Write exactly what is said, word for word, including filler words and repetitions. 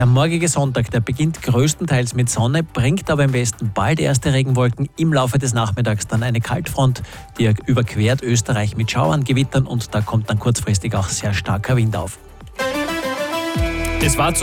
Der morgige Sonntag, der beginnt größtenteils mit Sonne, bringt aber im Westen bald erste Regenwolken. Im Laufe des Nachmittags dann eine Kaltfront, die überquert Österreich mit Schauern, Gewittern und da kommt dann kurzfristig auch sehr starker Wind auf. Es war zu